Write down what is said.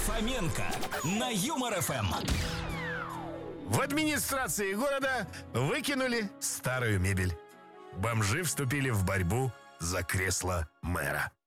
Фоменко на Юмор ФМ. В администрации города выкинули старую мебель. Бомжи вступили в борьбу за кресло мэра.